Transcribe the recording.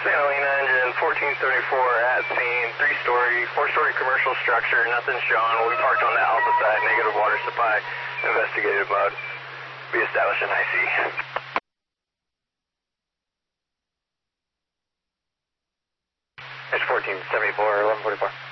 Catalina engine 1474 at scene, 3-story, 4-story commercial structure, nothing shown. We'll be parked on the alpha side, negative water supply, investigative mode. Be established in IC. It's 1474, 1144.